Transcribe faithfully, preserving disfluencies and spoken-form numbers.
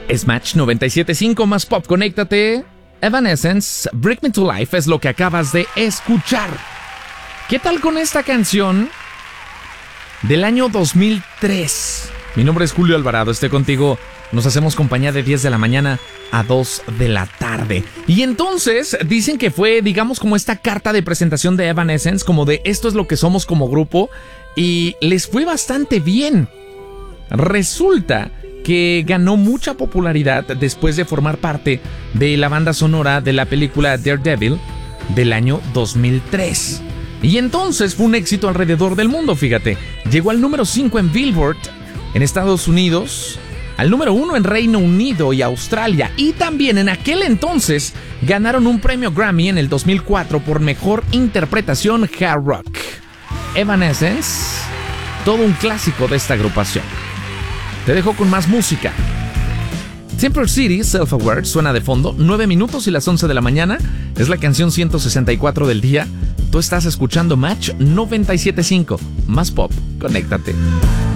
Es Match noventa y siete punto cinco más pop. Conéctate. Evanescence, Bring Me to Life es lo que acabas de escuchar. ¿Qué tal con esta canción del año dos mil tres? Mi nombre es Julio Alvarado, estoy contigo. Nos hacemos compañía de diez de la mañana a dos de la tarde. Y entonces dicen que fue, digamos, como esta carta de presentación de Evanescence, como de esto es lo que somos como grupo, y les fue bastante bien. Resulta que ganó mucha popularidad después de formar parte de la banda sonora de la película Daredevil del año dos mil tres. Y entonces fue un éxito alrededor del mundo, fíjate. Llegó al número cinco en Billboard en Estados Unidos, al número uno en Reino Unido y Australia, y también en aquel entonces ganaron un premio Grammy en el dos mil cuatro por mejor interpretación hard rock. Evanescence, todo un clásico de esta agrupación. Te dejo con más música. Temple City, Self-Aware, suena de fondo. nueve minutos y las once de la mañana. Es la canción ciento sesenta y cuatro del día. Tú estás escuchando Match noventa y siete punto cinco. Más pop. Conéctate.